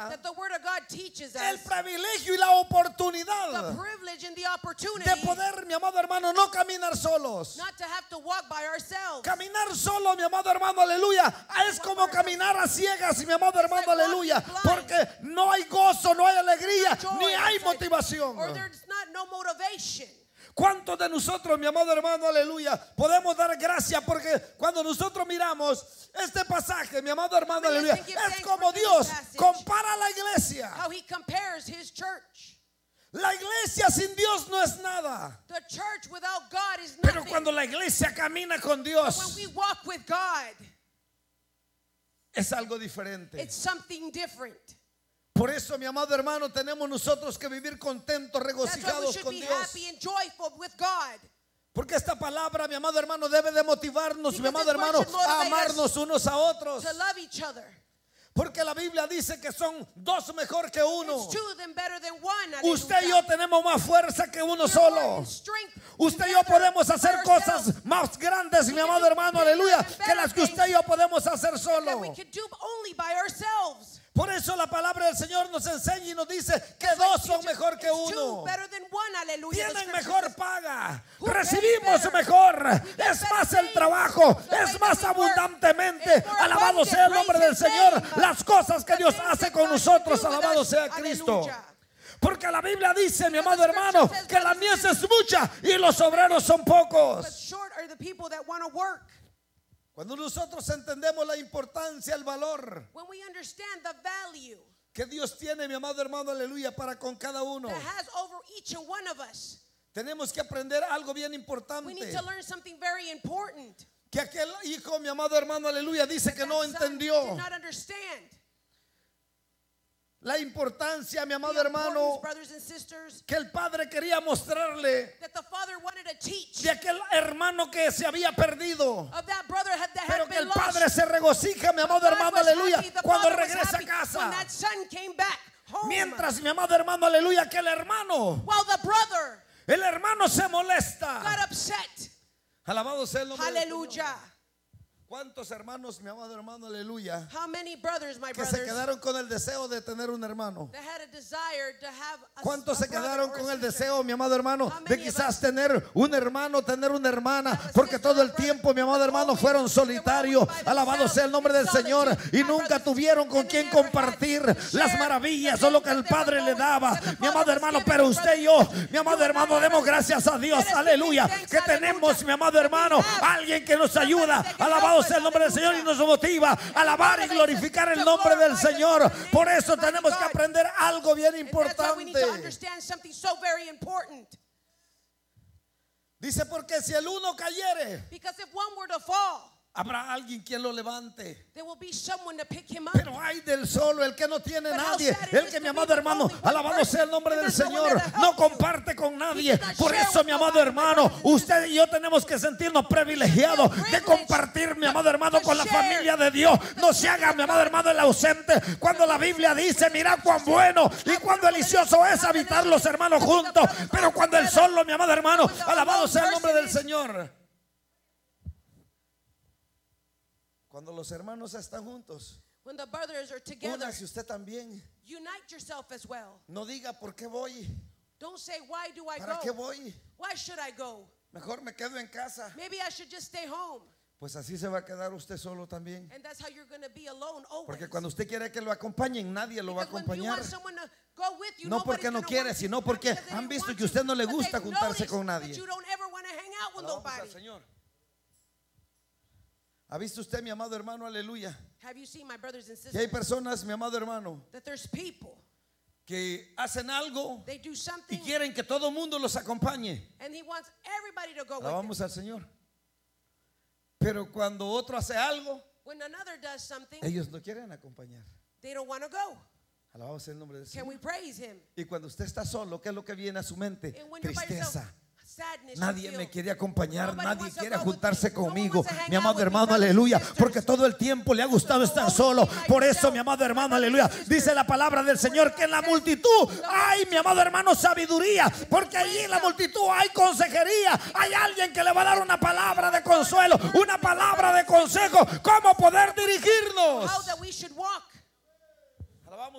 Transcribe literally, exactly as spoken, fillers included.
that the Word of God teaches us el privilegio y la oportunidad the privilege and the opportunity de poder, mi amado hermano, no caminar solos. not to have to walk by ourselves. Caminar solo, mi amado hermano, aleluya, es como caminar a ciegas, mi amado hermano, aleluya, porque no hay gozo, no hay alegría, ni hay motivación. Or there's not no motivation. ¿Cuántos de nosotros, mi amado hermano, aleluya, podemos dar gracias? Porque cuando nosotros miramos este pasaje, mi amado hermano, aleluya, es como Dios compara la iglesia. How he compares his church. La iglesia sin Dios no es nada. The church without God is Pero nothing. cuando la iglesia camina con When Dios, we walk with God, es algo diferente. it's something different. Por eso, mi amado hermano, tenemos nosotros que vivir contentos, That's why we regocijados should con be Dios. happy and joyful with God. Porque esta palabra, mi amado hermano, debe de motivarnos, mi Because amado this word hermano, should motivate a us amarnos unos a otros. To love each other. Porque la Biblia dice que son dos mejor que uno. It's two of them better than one. Usted y yo tenemos más fuerza que uno solo. Usted y yo podemos hacer cosas más grandes, mi amado hermano, aleluya, que las que usted y yo podemos hacer solo. We could do only by ourselves. Por eso la palabra del Señor nos enseña y nos dice que dos son mejor que uno. Tienen mejor paga, recibimos mejor, es más el trabajo, es más abundantemente. Alabado sea el nombre del Señor. Las cosas que Dios hace con nosotros, alabado sea Cristo. Porque la Biblia dice, mi amado hermano, que la mies es mucha y los obreros son pocos. Cuando nosotros entendemos la importancia, el valor When we understand the value que Dios tiene, mi amado hermano, aleluya, para con cada uno, that has over each and one of us, tenemos que aprender algo bien we need importante. to learn something very important. Que aquel hijo, mi amado hermano, aleluya, dice que no That son entendió did not understand la importancia, mi amado the hermano, importance, brothers and sisters, que el padre quería mostrarle that the father wanted to teach de aquel hermano que se había perdido. of that brother had, that Pero had que been el padre lost. se regocija, mi amado God hermano, was aleluya, happy, the cuando father was regresa a happy casa. when that son came back home. Mientras, mi amado hermano, aleluya, que el hermano, While the brother el hermano se molesta. got upset. Alabado sea el nombre del Señor. Hallelujah. ¿Cuántos hermanos, mi amado hermano, aleluya, How many brothers, my que se brothers, quedaron con el deseo de tener un hermano? that had a desire to have a, ¿Cuántos a se brother quedaron or a con el sister? deseo, mi amado hermano, How de many of quizás us tener un hermano, tener una hermana? have a Porque sister todo or el brother, tiempo, mi amado but hermano, always fueron they were solitarios. by Alabado themselves, sea el nombre del in solitude. Señor. Y My nunca brothers, tuvieron con and quien they never had compartir to las share maravillas the o lo que things el that they were Padre le going, daba. that the Mi Father amado was hermano, giving pero them, usted y yo, brothers, mi amado you and hermano, I, demos brothers, gracias a Dios. let us give Aleluya. thanks, Que hallelujah. tenemos, mi amado hermano, we have alguien que nos ayuda. that can help Alabado us, sea el nombre del Señor y nos motiva a alabar y motivates us glorificar el to nombre del glorify the Señor. name Por of eso Almighty tenemos que God. aprender algo bien And that's why we need to importante. understand something so very important. Dice, porque si el uno cayere, Because if one were to fall, habrá alguien quien lo levante. there will be someone to pick him up. Pero hay del solo, el que no tiene But how nadie, sad it el is que to mi be amado with hermano, only one alabado person, sea el nombre and del there's no one Señor, there to no help you. comparte con nadie. He did not Por share eso, with mi amado nobody, hermano, my brothers and usted y yo tenemos que sentirnos privilegiados de compartir, mi amado hermano, con la familia de Dios. No se haga, mi amado hermano, el ausente. Cuando la Biblia dice, mira cuán bueno y cuán delicioso es habitar los hermanos juntos. Pero cuando el solo, mi amado hermano, alabado sea el nombre del Señor. Cuando los hermanos están juntos, When the brothers are together, únase usted también. unite yourself as well. No diga por qué voy, Don't say, why do I para qué go? voy. Why should I go? Mejor me quedo en casa. Maybe I should just stay home. Pues así se va a quedar usted solo también. And that's how you're going to be alone always. Porque cuando usted quiere que lo acompañen, nadie lo va a Because when you acompañar. want someone to go with you, No nobody's porque no gonna quiere, want you, sino not porque because they han didn't visto want que a usted no le you, but gusta they've juntarse noticed con that nadie. you don't ever want to hang out with Alabamos al nobody. Señor. ¿Ha visto usted, mi amado hermano, aleluya? Have you seen, my brothers and Que hay sisters, personas, mi amado hermano, that there's people, que hacen algo they do y something, quieren que todo el mundo los acompañe. and he wants everybody to go with him. Alabamos al Señor. Pero cuando otro hace algo, When another does something, ellos no quieren acompañar. they don't want to go. Alabamos el nombre del Can Señor. we praise him? Y cuando usted está solo, ¿qué es lo que viene a su mente? And when you're by yourself, Tristeza. sadness, you Nadie feel. me quiere acompañar, Nobody nadie wants to quiere go with juntarse me. No one conmigo. wants to hang Mi out amado with me, hermano, brothers and aleluya, sisters. porque todo el tiempo le ha gustado estar solo. Por eso, mi amado hermano, aleluya, dice la palabra del Señor que en la multitud hay, mi amado hermano, sabiduría, porque allí en la multitud hay consejería, hay alguien que le va a dar una palabra de consuelo, una palabra de consejo, cómo poder dirigirnos. How that we should walk